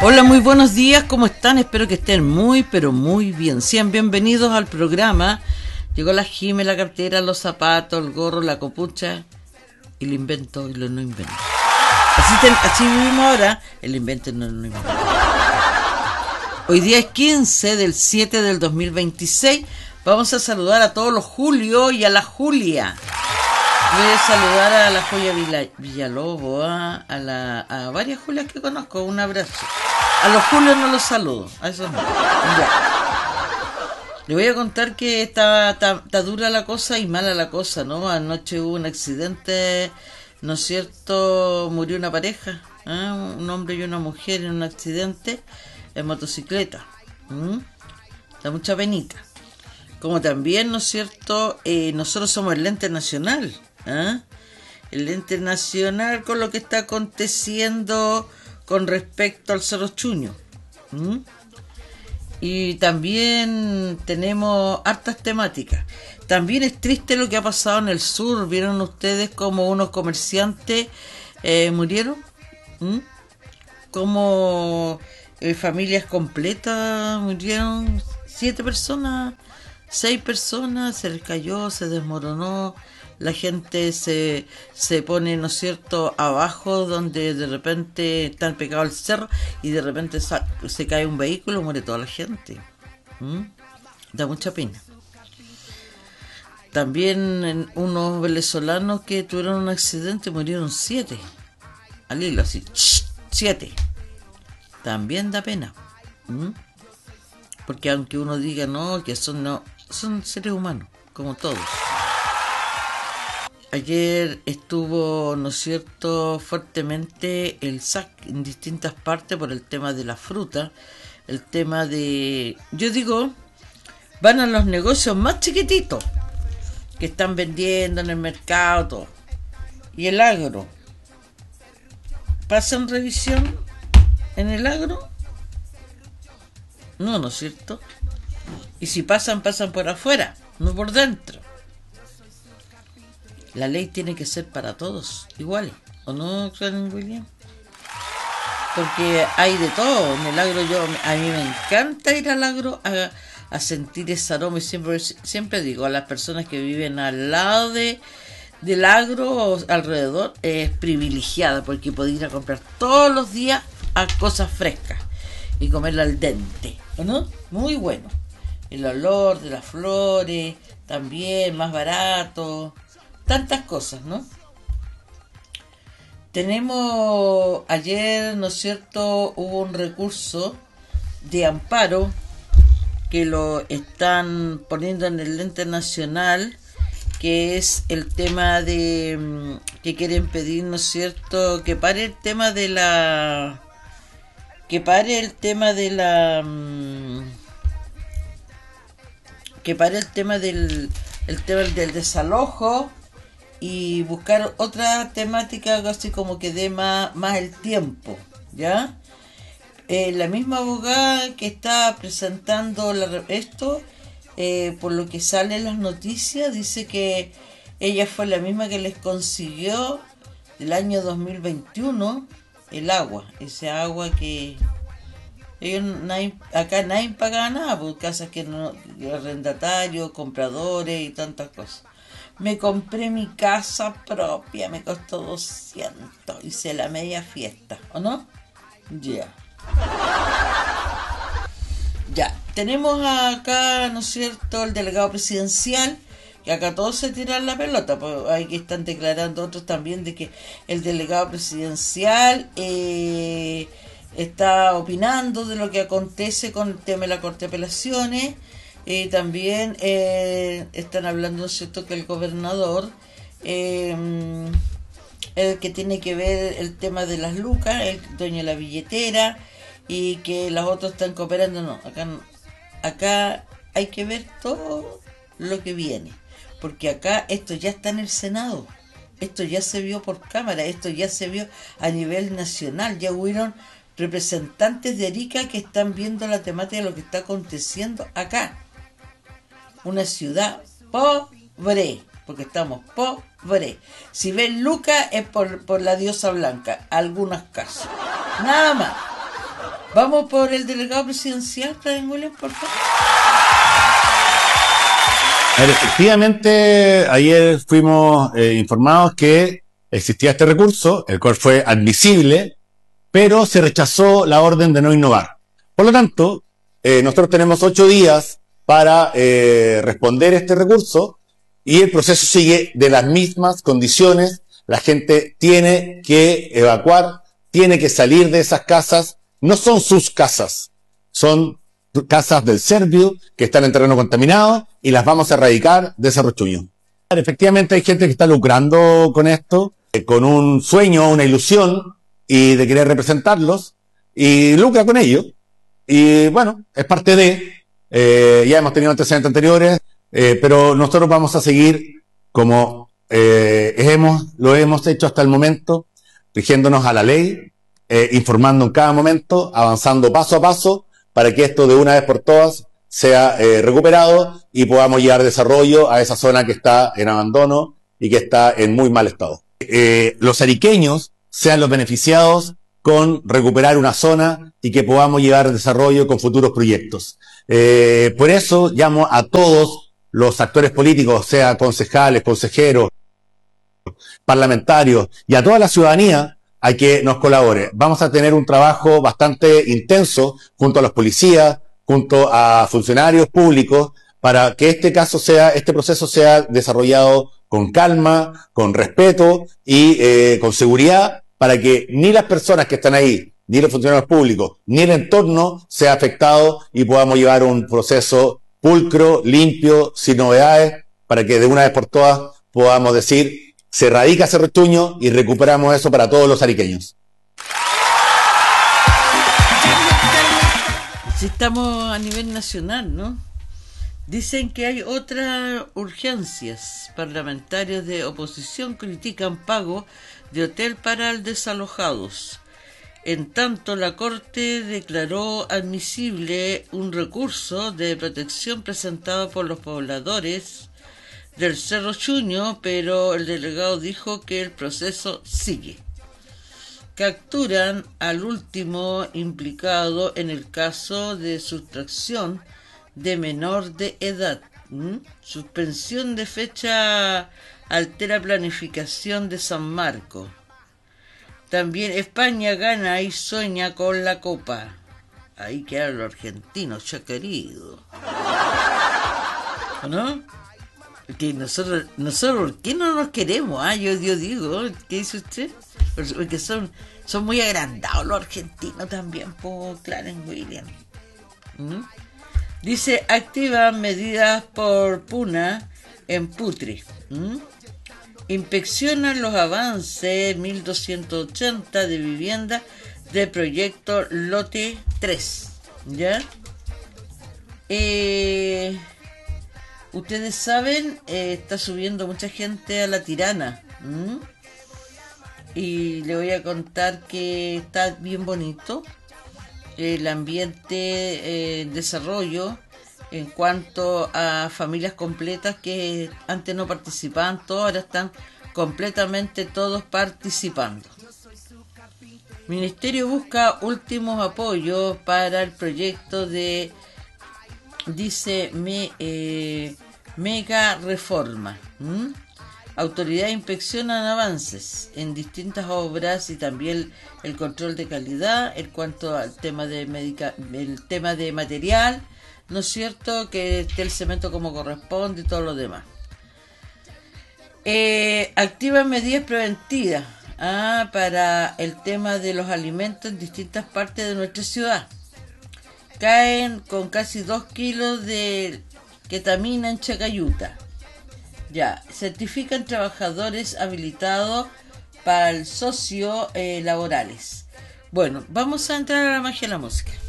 Hola, muy buenos días, ¿cómo están? Espero que estén muy, pero muy bien. Sean bienvenidos al programa. Llegó la Jime, la cartera, los zapatos, el gorro, la copucha, el invento y lo no invento. Así vivimos ahora, el invento y lo no invento. Hoy día es 15 del 7 del 2026. Vamos a saludar a todos los Julio y a la Julia. Voy a saludar a la Julia Villalobos, a varias Julias que conozco. Un abrazo. A los Julios no los saludo, a esos no. Ya. Le voy a contar que está dura la cosa y mala la cosa, ¿no? Anoche hubo un accidente, ¿no es cierto? Murió una pareja, ¿eh? Un hombre y una mujer en un accidente en motocicleta. Da mucha penita. Como también, ¿no es cierto? Nosotros somos el ente nacional, ¿eh? El ente nacional con lo que está aconteciendo con respecto al Cerro Chuño. Y también tenemos hartas temáticas. También es triste lo que ha pasado en el sur. ¿Vieron ustedes cómo unos comerciantes murieron? Como familias completas murieron. 7 personas, 6 personas, se les cayó, se desmoronó. La gente se pone, ¿no es cierto?, abajo donde de repente están pegados al cerro y de repente se cae un vehículo, muere toda la gente. Da mucha pena. También unos venezolanos que tuvieron un accidente, murieron 7. Al hilo, así, 7. También da pena. Porque aunque uno diga no, que son seres humanos, como todos. Ayer estuvo, ¿no es cierto?, fuertemente el SAC en distintas partes por el tema de la fruta, el tema de... Yo digo, van a los negocios más chiquititos que están vendiendo en el mercado, todo. Y el agro. ¿Pasan revisión en el agro? No, ¿no es cierto? Y si pasan por afuera, no por dentro. La ley tiene que ser para todos, igual, ¿o no, Karen William? Porque hay de todo en el agro. A mí me encanta ir al agro a sentir ese aroma, y siempre digo a las personas que viven al lado del agro o alrededor, es privilegiada porque puede ir a comprar todos los días a cosas frescas y comerla al dente, ¿o no? Muy bueno. El olor de las flores, también más barato. Tantas cosas, ¿no? Tenemos ayer, ¿no es cierto?, hubo un recurso de amparo que lo están poniendo en el ente nacional, que es el tema de que quieren pedir, ¿no es cierto?, que pare el tema de la del desalojo, y buscar otra temática, algo así como que dé más el tiempo, ¿ya? La misma abogada que está presentando esto, por lo que sale en las noticias, dice que ella fue la misma que les consiguió el año 2021 el agua, ese agua que acá nadie paga nada, por casas que no, arrendatarios, compradores y tantas cosas. Me compré mi casa propia, me costó 200, hice la media fiesta, ¿o no? Ya. Ya, tenemos acá, ¿no es cierto?, el delegado presidencial, que acá todos se tiran la pelota, pues hay que están declarando otros también de que el delegado presidencial está opinando de lo que acontece con el tema de la Corte de Apelaciones. También están hablando, ¿no es cierto?, que el gobernador, el que tiene que ver el tema de las lucas, el dueño de la billetera, y que los otros están cooperando. No, acá hay que ver todo lo que viene, porque acá esto ya está en el Senado, esto ya se vio por Cámara, esto ya se vio a nivel nacional, ya hubieron representantes de Arica que están viendo la temática de lo que está aconteciendo acá. Una ciudad pobre, porque estamos pobres. Si ven Lucas es por la diosa blanca, algunos casos. Nada más. Vamos por el delegado presidencial, Brian Williams, por favor. Efectivamente, ayer fuimos informados que existía este recurso, el cual fue admisible, pero se rechazó la orden de no innovar. Por lo tanto, nosotros tenemos 8 días para responder este recurso y el proceso sigue de las mismas condiciones. La gente tiene que evacuar, tiene que salir de esas casas. No son sus casas, son casas del Servio que están en terreno contaminado y las vamos a erradicar de Cerro Chuño. Efectivamente hay gente que está lucrando con esto, con un sueño, una ilusión y de querer representarlos y lucra con ello. Y bueno, es parte ya hemos tenido antecedentes anteriores, pero nosotros vamos a seguir como lo hemos hecho hasta el momento, rigiéndonos a la ley, informando en cada momento, avanzando paso a paso para que esto de una vez por todas sea recuperado y podamos llevar desarrollo a esa zona que está en abandono y que está en muy mal estado. Los ariqueños sean los beneficiados con recuperar una zona y que podamos llevar desarrollo con futuros proyectos. Por eso llamo a todos los actores políticos, sea concejales, consejeros, parlamentarios y a toda la ciudadanía a que nos colabore. Vamos a tener un trabajo bastante intenso junto a los policías, junto a funcionarios públicos, para que este proceso sea desarrollado con calma, con respeto y con seguridad, para que ni las personas que están ahí, ni los funcionarios públicos, ni el entorno sea afectado y podamos llevar un proceso pulcro, limpio, sin novedades, para que de una vez por todas podamos decir: se erradica Cerro Chuño y recuperamos eso para todos los ariqueños. Si estamos a nivel nacional, ¿no? Dicen que hay otras urgencias. Parlamentarios de oposición critican pago de hotel para desalojados. En tanto, la Corte declaró admisible un recurso de protección presentado por los pobladores del Cerro Chuño, pero el delegado dijo que el proceso sigue. Capturan al último implicado en el caso de sustracción de menor de edad. Suspensión de fecha altera planificación de San Marco. También España gana y sueña con la Copa. Ahí quedaron los argentinos, ya querido. ¿No? Que nosotros, ¿por qué no nos queremos? Yo digo, ¿qué dice usted? Porque son muy agrandados los argentinos también, por Clarence Williams. Dice, activan medidas por Puna en Putri. Inspeccionan los avances 1280 de vivienda de proyecto lote 3. ¿Ya? Ustedes saben, está subiendo mucha gente a La Tirana. Y le voy a contar que está bien bonito el ambiente en desarrollo en cuanto a familias completas que antes no participaban, todos ahora están completamente todos participando. Ministerio busca últimos apoyos para el proyecto de, dice, mega reforma. Autoridades inspeccionan avances en distintas obras y también el control de calidad en cuanto al tema de el tema de material, ¿no es cierto? Que esté el cemento como corresponde y todo lo demás. Activan medidas preventivas para el tema de los alimentos en distintas partes de nuestra ciudad. Caen con casi 2 kilos de ketamina en Chacayuta. Ya, certifican trabajadores habilitados para el socio laborales. Bueno, vamos a entrar a la magia de la música.